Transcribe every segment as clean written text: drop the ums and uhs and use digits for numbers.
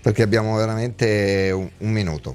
perché abbiamo veramente un minuto.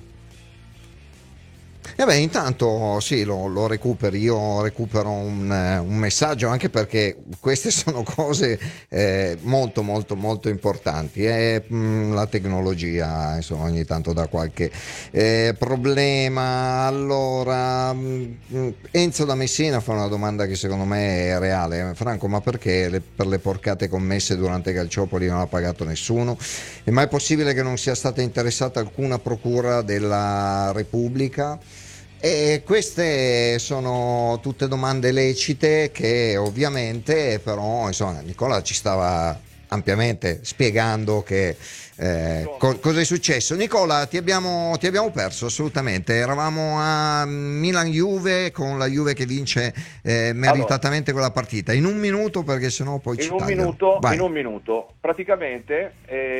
E beh, intanto sì, lo recuperi, io recupero un messaggio, anche perché queste sono cose molto molto molto importanti. La tecnologia, insomma, ogni tanto dà qualche problema. Allora, Enzo da Messina fa una domanda che secondo me è reale. Franco, ma perché per le porcate commesse durante Calciopoli non ha pagato nessuno? È mai possibile che non sia stata interessata alcuna procura della Repubblica? E queste sono tutte domande lecite che ovviamente però insomma Nicola ci stava ampiamente spiegando che cosa è successo. Nicola, ti abbiamo perso assolutamente. Eravamo a Milan-Juve, con la Juve che vince Allora, meritatamente quella partita. In un minuto, perché sennò poi in ci un tagliano. minuto, in Vai. un minuto, praticamente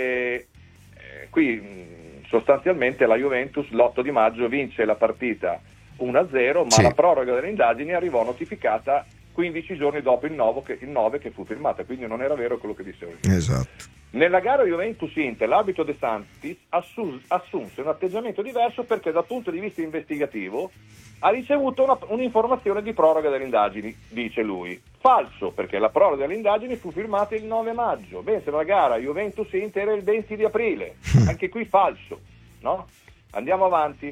qui sostanzialmente la Juventus l'8 di maggio vince la partita 1-0, ma la Sì, proroga delle indagini arrivò notificata 15 giorni dopo il 9 che fu firmata, quindi non era vero quello che dicevo io. esatto. Nella gara Juventus-Inter l'arbitro De Santis assunse un atteggiamento diverso perché dal punto di vista investigativo ha ricevuto un'informazione di proroga delle indagini, dice lui. Falso, perché la proroga delle indagini fu firmata il 9 maggio, mentre la gara Juventus-Inter era il 20 di aprile. Anche qui falso, no? Andiamo avanti.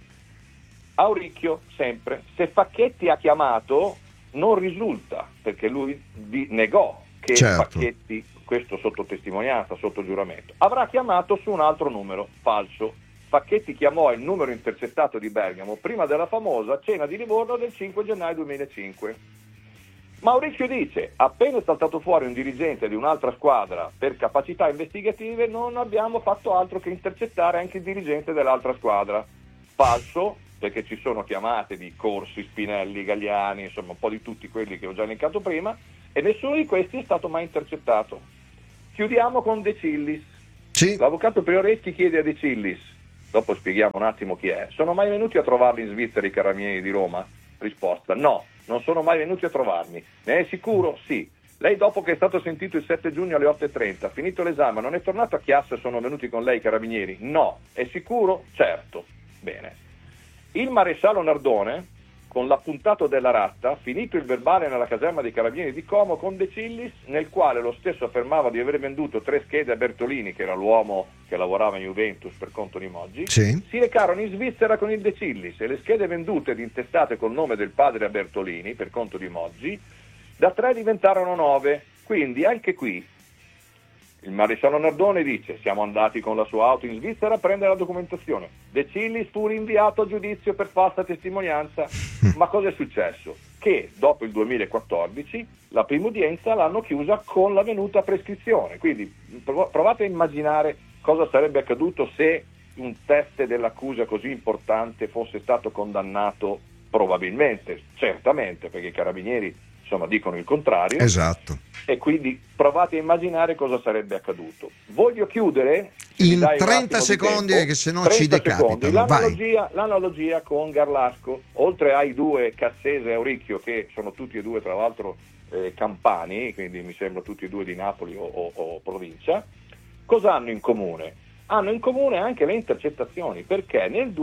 Auricchio, sempre. Se Facchetti ha chiamato, non risulta, perché lui negò che Certo. Facchetti, questo sotto testimonianza, sotto giuramento, avrà chiamato su un altro numero, falso. Facchetti chiamò il numero intercettato di Bergamo prima della famosa cena di Livorno del 5 gennaio 2005. Mauricio dice: appena è saltato fuori un dirigente di un'altra squadra per capacità investigative, non abbiamo fatto altro che intercettare anche il dirigente dell'altra squadra. Falso, perché ci sono chiamate di Corsi, Spinelli, Galliani, insomma un po' di tutti quelli che ho già elencato prima, e nessuno di questi è stato mai intercettato. Chiudiamo con De Cillis. Sì. L'avvocato Prioreschi chiede a De Cillis, dopo spieghiamo un attimo chi è: sono mai venuti a trovarli in Svizzera i carabinieri di Roma? Risposta: no, non sono mai venuti a trovarmi. Ne è sicuro? Sì. Lei, dopo che è stato sentito il 7 giugno alle 8:30, finito l'esame, non è tornato a Chiasso e sono venuti con lei i carabinieri? No. È sicuro? Certo. Bene. Il maresciallo Nardone, con l'appuntato della ratta, finito il verbale nella caserma dei carabinieri di Como con De Cillis, nel quale lo stesso affermava di aver venduto 3 schede a Bertolini, che era l'uomo che lavorava in Juventus per conto di Moggi, Sì. si recarono in Svizzera con il De Cillis, e le schede vendute ed intestate col nome del padre a Bertolini per conto di Moggi da 3 diventarono 9. Quindi anche qui il maresciallo Nardone dice: siamo andati con la sua auto in Svizzera a prendere la documentazione. De Cillis fu rinviato a giudizio per falsa testimonianza. Ma cosa è successo? Che dopo il 2014 la prima udienza l'hanno chiusa con la venuta prescrizione. Quindi provate a immaginare cosa sarebbe accaduto se un teste dell'accusa così importante fosse stato condannato, probabilmente, certamente, perché i carabinieri insomma dicono il contrario. Esatto. E quindi provate a immaginare cosa sarebbe accaduto. Voglio chiudere In 30 secondi, che se no ci decapitano. Vai. L'analogia con Garlasco, oltre ai due Cassese e Auricchio, che sono tutti e due tra l'altro campani, quindi mi sembra tutti e due di Napoli o provincia, cosa hanno in comune? Hanno in comune anche le intercettazioni, perché nel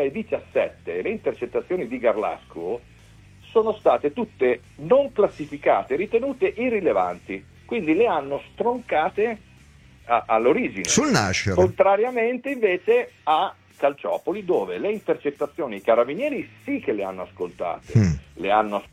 2017 le intercettazioni di Garlasco sono state tutte non classificate, ritenute irrilevanti, quindi le hanno stroncate all'origine. Sul nascere. Contrariamente invece a Calciopoli, dove le intercettazioni, i carabinieri sì che le hanno ascoltate, le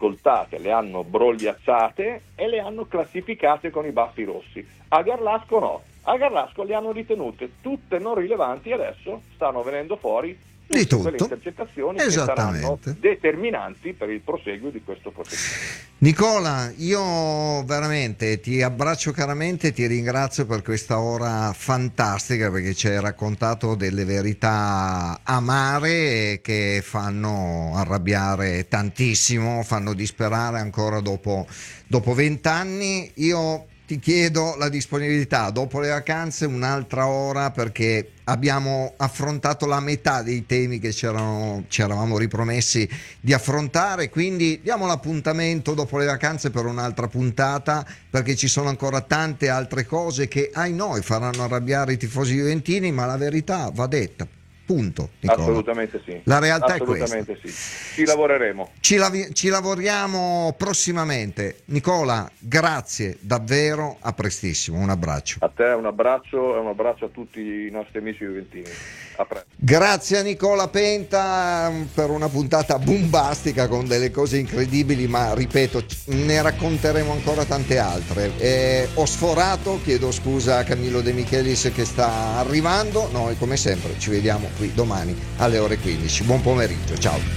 hanno brogliacciate e le hanno classificate con i baffi rossi. A Garlasco no, a Garlasco le hanno ritenute tutte non rilevanti, e adesso stanno venendo fuori Di tutte quelle tutto. intercettazioni che saranno determinanti per il proseguo di questo procedimento. Nicola, io veramente ti abbraccio caramente, ti ringrazio per questa ora fantastica, perché ci hai raccontato delle verità amare che fanno arrabbiare tantissimo, fanno disperare ancora dopo 20 anni. Io ti chiedo la disponibilità dopo le vacanze, un'altra ora, perché abbiamo affrontato la metà dei temi che ci eravamo ripromessi di affrontare, quindi diamo l'appuntamento dopo le vacanze per un'altra puntata, perché ci sono ancora tante altre cose che ai noi faranno arrabbiare i tifosi juventini, ma la verità va detta. Punto, Nicola. Assolutamente sì. La realtà assolutamente è questa. Sì. Ci lavoreremo. Ci lavoriamo prossimamente. Nicola, grazie davvero, a prestissimo. Un abbraccio. A te un abbraccio e un abbraccio a tutti i nostri amici juventini. A presto. Grazie a Nicola Penta per una puntata bombastica con delle cose incredibili, ma ripeto, ne racconteremo ancora tante altre. Ho sforato, chiedo scusa a Camillo De Michelis che sta arrivando. Noi come sempre ci vediamo qui domani alle ore 15. Buon pomeriggio, ciao.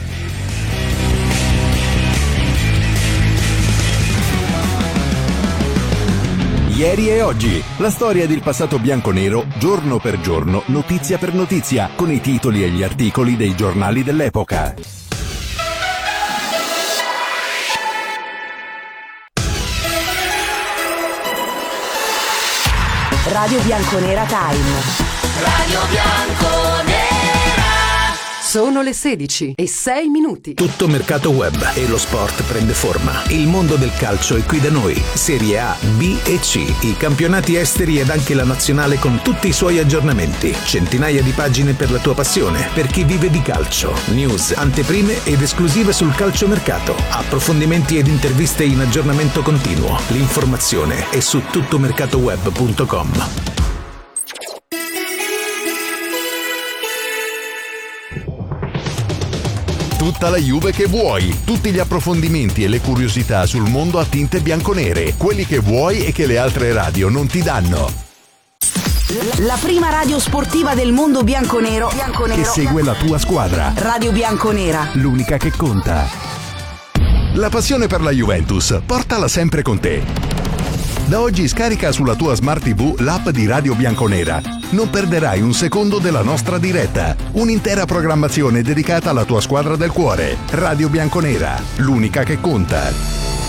Ieri e oggi, la storia del passato bianconero, giorno per giorno, notizia per notizia, con i titoli e gli articoli dei giornali dell'epoca. Radio Bianconera Time. Radio Bianconera. Sono le 16:06. Tutto mercato web e lo sport prende forma. Il mondo del calcio è qui da noi. Serie A, B e C, i campionati esteri ed anche la nazionale con tutti i suoi aggiornamenti. Centinaia di pagine per la tua passione, per chi vive di calcio. News, anteprime ed esclusive sul calciomercato. Approfondimenti ed interviste in aggiornamento continuo. L'informazione è su tuttomercatoweb.com. Tutta la Juve che vuoi, tutti gli approfondimenti e le curiosità sul mondo a tinte bianconere, quelli che vuoi e che le altre radio non ti danno. La prima radio sportiva del mondo bianconero. Che segue la tua squadra. Radio Bianconera. L'unica che conta. La passione per la Juventus, portala sempre con te. Da oggi scarica sulla tua Smart TV l'app di Radio Bianconera. Non perderai un secondo della nostra diretta. Un'intera programmazione dedicata alla tua squadra del cuore. Radio Bianconera, l'unica che conta.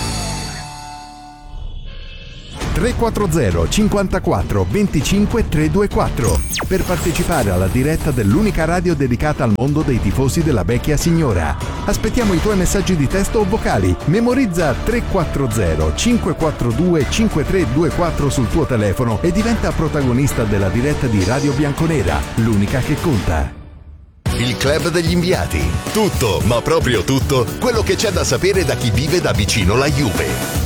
340 54 25 324 per partecipare alla diretta dell'unica radio dedicata al mondo dei tifosi della vecchia signora. Aspettiamo i tuoi messaggi di testo o vocali. Memorizza 340 542 5324 sul tuo telefono e diventa protagonista della diretta di Radio Bianconera, l'unica che conta. Il Club degli Inviati. Tutto, ma proprio tutto, quello che c'è da sapere da chi vive da vicino la Juve.